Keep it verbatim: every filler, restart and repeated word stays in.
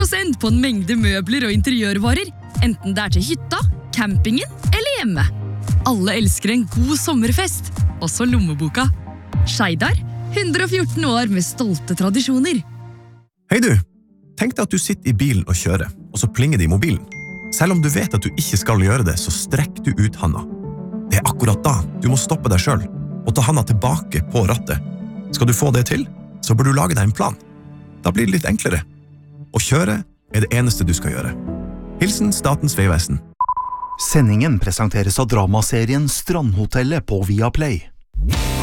prosent på en mengde møbler og interiørvarer, enten det er til hytta, campingen eller hjemme. Alle elsker en god sommerfest, også lommeboka. Skeidar, hundre og fjorten år med stolte tradisjoner. Hei du, tenk deg at du sitter i bilen og kjører, og så plinger det i mobilen. Selv om du vet at du ikke skal gjøre det, så strekk du ut handa. Det er akkurat da du må stoppe deg selv og ta handa tilbake på rattet. Skal du få det til, så bør du lage deg en plan. Da blir det litt enklere. Å kjøre er det eneste du skal gjøre. Hilsen Statens Vegvesen. Sendingen presenteres av dramaserien Strandhotellet på Viaplay.